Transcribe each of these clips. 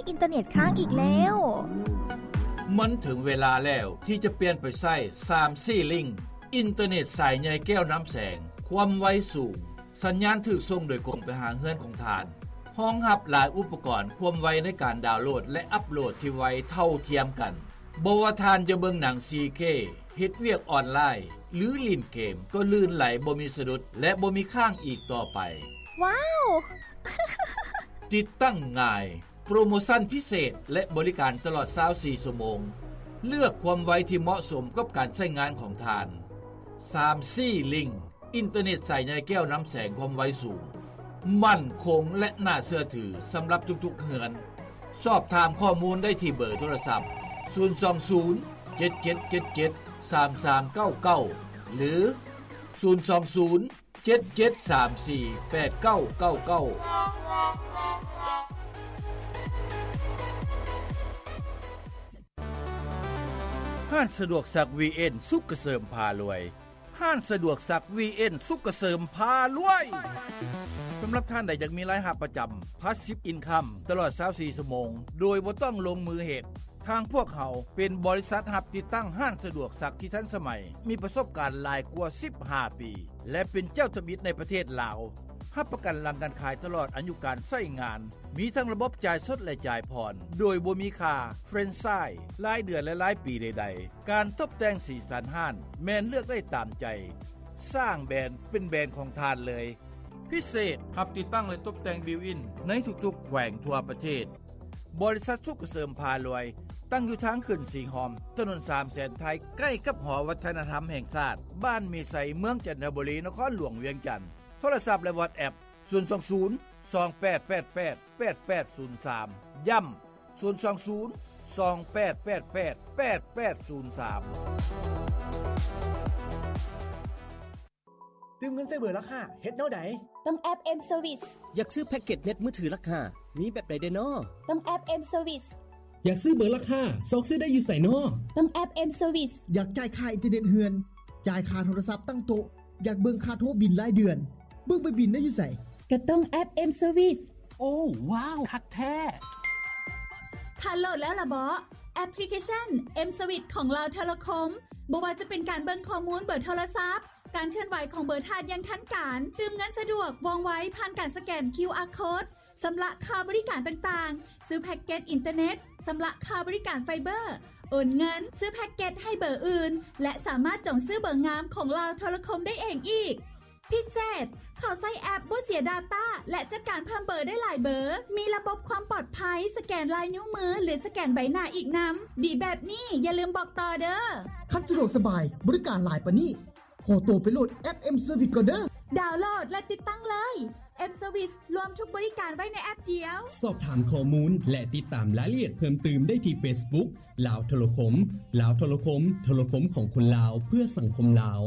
อินเทอร์เน็ตค้างอีกแล้วมันถึงเวลาแล้วที่จะเปลี่ยนไปใช้ 3C Link อินเทอร์เน็ตสายใหญ่แก้วน้ำแสงความไวสูงสัญญาณถูกส่งโดยกงไปหาเฮือนของทานห้องรับหลายอุปกรณ์ความไวในการดาวน์โหลดและอัปโหลดที่ไวเท่าเทียมกันบ่ว่าทานจะเบิ่งหนัง 4K เฮ็ดเวียกออนไลน์หรือเล่นเกมก็ลื่นไหลบ่มีสะดุดและบ่มีค้างอีกต่อไปว้าวติดตั้งง่ายโปรโมชั่นพิเศษและบริการตลอด24ชั่วโมงเลือกความไวที่เหมาะสมกับการใช้งานของทาน 3C Link อินเทอร์เน็ตสายใหญ่แก้วน้ำแสงความไวสูงมั่นคงและน่าเชื่อถือสำหรับทุกๆเฮือนสอบถามข้อมูลได้ที่เบอร์โทรศัพท์020 7777 3399หรือ020 7734 8999ห้านสะดวกซัก VN สุขเกษมพารวยห้านสะดวกซัก VN สุขเกษมพารวยสำหรับท่านใดอยากมีรายรับประจำ Passive Income ตลอด24ชั่วโมงโดยบ่ต้องลงมือเฮ็ดทางพวกเขาเป็นบริษัทรับติดตั้งห้านสะดวกซักที่ทันสมัยมีประสบการณ์หลายกว่า15ปีและเป็นเจ้าทะบิดในประเทศลาวรับประกันหลังการขายตลอดอายุการใช้งานมีทั้งระบบจ่ายสดและจ่ายผ่อนโดยบ่มีค่าเฟรนไชส์รายเดือนและรายปีใดๆการตกแต่งสีสันห้านแม่นเลือกได้ตามใจสร้างแบรนด์เป็นแบรนด์ของทานเลยพิเศษรับติดตั้งและตกแต่งบิวอินในทุกๆแขวงทั่วประเทศบริษัทสุขเกษมพารวยตั้งอยู่ทางขึ้นสีหอมถนน3แสนไทยใกล้กับหอวัฒนธรรมแห่งชาติบ้านมีไสเมืองจันทบุรีนครหลวงเวียงจันทน์โทรศัพท์และ WhatsApp 020 2888 8803ย้ำ020 2888 8803 ตื่มเงินใส่เบอร์ราคาเฮ็ดแนวใดต้องแอป M Service อยากซื้อแพ็กเกจเน็ตมือถือราคามีแบบใดได้น้อต้องแอป M Service อยากซื้อเบอร์ราคาซอกซื้อได้อยู่ไสน้อต้องแอป M Service อยากจ่ายค่าอินเทอร์เน็ตเฮือนจ่ายค่าโทรศัพท์ตั้งโต๊ะอยากเบิ่งค่าโทรบิลรายเดือนเบิ่งไปบิลได้อยู่ไสก็ต้องแอป M Service โอ้ว้าวคักแท้ถ้าโหลดแล้วล่ะบ่แอปพลิเคชัน M Service ของลาวเทเลคอมบ่ว่าจะเป็นการเบิ่งข้อมูลเบอร์โทรศัพท์การเคลื่อนไหวของเบอร์ธาตุอย่างทันการตืมเงินสะดวกว่องไวผ่านการสแกน QR Code สำหรับค่าบริการต่างๆซื้อแพ็กเกจอินเทอร์เน็ตสำหรับค่าบริการไฟเบอร์โอนเงินซื้อแพ็กเกจให้เบอร์อื่นและสามารถจองซื้อเบอร์งามของลาวโทรคมได้เองอีกพิเศษเขาใช้แอปบ่เสีย Data และจัดการเพิ่มเบอร์ได้หลายเบอร์มีระบบความปลอดภัยสแกนลายนิ้วมือหรือสแกนใบหน้าอีกนำดีแบบนี้อย่าลืมบอกต่อเด้อคันสะดวกสบายบริการหลายปานนี้ขอตัวไปโหลดแอป M Service ก่อนเด้อดาวน์โหลดและติดตั้งเลย M Service รวมทุกบริการไว้ในแอปเดียวสอบถามข้อมูลและติดตามรายละเอียดเพิ่มเติมได้ที่ Facebook ลาวโทรคมลาวโทรคมโทรคมของคนลาวเพื่อสังคมลาว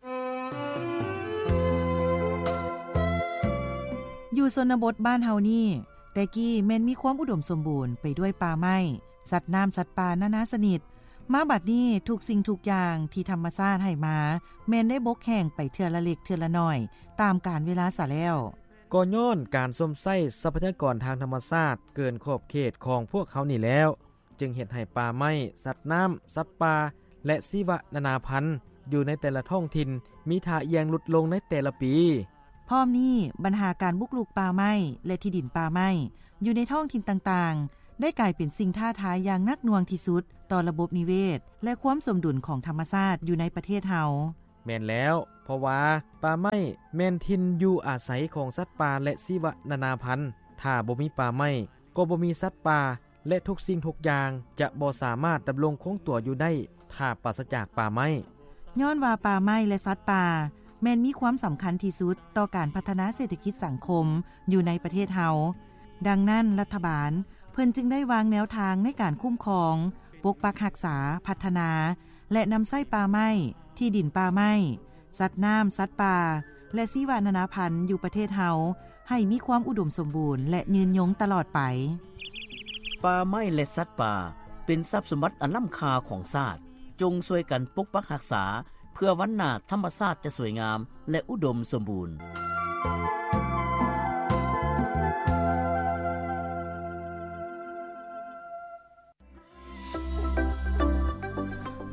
อยู่ชนบทบ้านเฮานี่แต่กี้แม่นมีความอุดมสมบูรณ์ไปด้วยป่าไม้สัตว์น้ำสัตว์ป่านานาชนิดมาบัดนี้ทุกสิ่งทุกอย่างที่ธรรมชาติให้มาแม่นได้บกแห้งไปเทื่อละเล็กเทื่อละน้อยตามกาลเวลาซะแล้วก็ย้อนการส้มไส้ทรัพยากรทางธรรมชาติเกินขอบเขตของพวกเขานี่แล้วจึงเฮ็ดให้ป่าไม้สัตว์น้ำสัตว์ป่าและชีวนานาพันธุ์อยู่ในแต่ละท้องถิ่นมีท่าเอียงลดลงในแต่ละปีพร้อมนี้ปัญหาการบุกรุกป่าไม้และที่ดินป่าไม้อยู่ในท้องถิ่นต่างๆได้กลายเป็นสิ่งท้าทายอย่างนักหน่วงที่สุดต่อระบบนิเวศและความสมดุลของธรรมชาติอยู่ในประเทศเฮาแม่นแล้วเพราะว่าป่าไม้แม่นถิ่นอยู่อาศัยของสัตว์ป่าและชีวนานาพันธุ์ถ้าบ่มีป่าไม้ก็บ่มีสัตว์ป่าและทุกสิ่งทุกอย่างจะบ่สามารถดำรงคงตัวอยู่ได้ถ้าปราศจากป่าไม้ย้อนว่าป่าไม้และสัตว์ป่าแม่นมีความสำคัญที่สุดต่อการพัฒนาเศรษฐกิจสังคมอยู่ในประเทศเฮาดังนั้นรัฐบาลเพิ่นจึงได้วางแนวทางในการคุ้มครองปกปักรักษาพัฒนาและนำไส้ป่าไม้ที่ดินป่าไม้สัตว์น้ำสัตว์ป่าและชีวนานาพันธุ์อยู่ประเทศเฮาให้มีความอุดมสมบูรณ์และยืนยงตลอดไปป่าไม้และสัตว์ป่าเป็นทรัพย์สมบัติอันล้ำค่าของชาติจงช่วยกันปกปักรักษาเพื่อวันหน้าธรรมชาติจะสวยงามและอุดมสมบูรณ์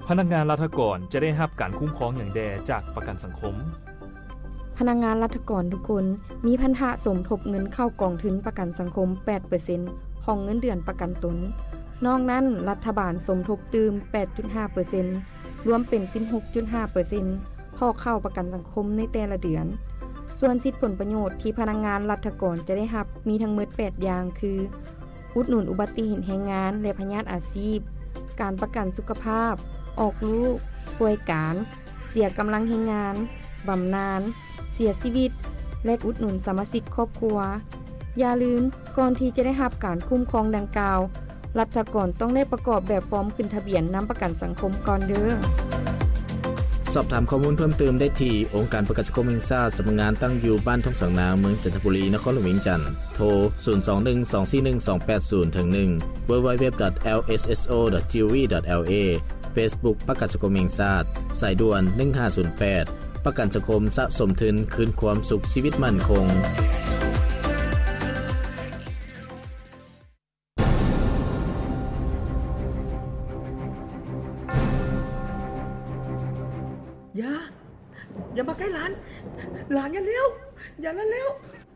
พนักงานรัฐกรจะได้รับการคุ้มครองอย่างแดจากประกันสังคมพนักงานรัฐกรทุกคนมีพันธะสมทบเงินเข้ากองทุนประกันสังคม 8% ของเงินเดือนประกันตนนอกนั้นรัฐบาลสมทบตืม 8.5% รวมเป็น 16.5% พอเข้าประกันสังคมในแต่ละเดือนส่วนสิทธิผลประโยชน์ที่พนักงานรัฐกรจะได้รับมีทั้งหมด8อย่างคืออุดหนุนอุบัติเหตุแรงงานและพยาธิอาชีพการประกันสุขภาพออกลูกป่วยการเสียกำลังแรงงานบำนาญเสียชีวิตและอุดหนุนสมาชิกครอบครัวอย่าลืมก่อนที่จะได้รับการคุ้มครองดังกล่าวรัฐกรต้องได้ประกอบแบบฟอร์มขึ้นทะเบียนนำประกันสังคมก่อนเด้อสอบถามข้อมูลเพิ่มเติมได้ที่องค์การประกันสังคมแห่งชาติสำนักงานตั้งอยู่บ้านทุ่งสังนาเมืองจันทบุรีนครหลวงเวียงจันทน์โทร 021241280-1 www.lsso.gov.la Facebook ประกันสังคมแห่งชาติสายด่วน1508ประกันสังคมสะสมทุนคืนความสุขชีวิตมั่นคงอย่ามาใกล้หลานอย่าเร็วอย่าเร็ว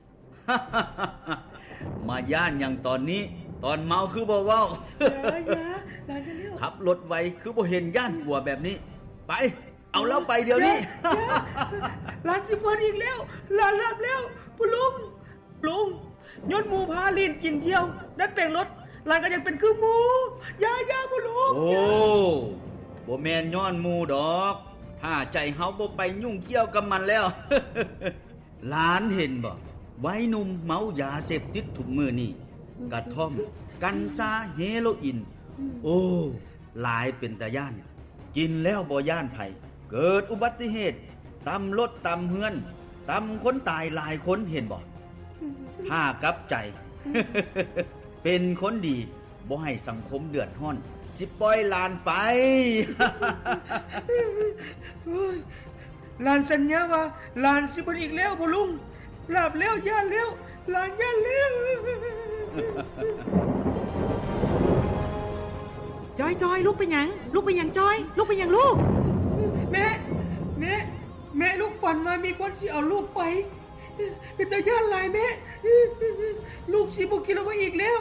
มาย่านอย่างตอนนี้ตอนเมาคือบ่เว้าอย่าหลานอย่าเร็วขับรถไวคือบ่เห็นย่านกลัวแบบนี้ไปเอาแล้วไปเดี๋ยวนี้หลานสิเพิ่นอีกแล้วหลานหลับแล้วปู่ลุงยนต์หมูพาลีนกินเที่ยวดัดแปลงรถหลานก็ยังเป็นคือหมูอย่าปู่ลุงโอ้บ่แม่นย้อนหมูดอกถ้าใจเฮาบ่ไปยุ่งเกี่ยวกับมันแล้วหลานเห็นบ่วัยหนุ่มเมายาเสพติดทุกมื้อนี่กระท่อมกัญชาเฮโรอีนโอ้หลายเป็นตาย่านกินแล้วบ่ย่านไผเกิดอุบัติเหตุตำรถตำเฮือนตำคนตายหลายคนเห็นบ่ถ้ากลับใจ เป็นคนดีบ่ให้สังคมเดือดร้อนสิปล่อยหลานไปหลานสัญญาว่าหลานสิบ่อีกแล้วบ่ลุงหลับแล้วย่าแล้วหลานย่าแล้วจอยลูกเป็นหยังจอยลูกเป็นหยังลูกแม่ลูกฝันว่ามีคนสิเอาลูกไปเป็นตาย่านหลายแม่ลูกสิบ่คิดว่าอีกแล้ว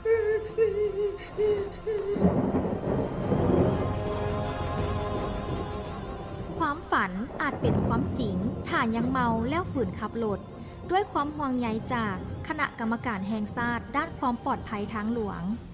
ความฝันอาจเป็นความจริงถ้ายังเมาแล้วฝืนขับรถด้วยความห่วงใยจากคณะกรรมการแห่งชาติด้านความปลอดภัยทางหลวง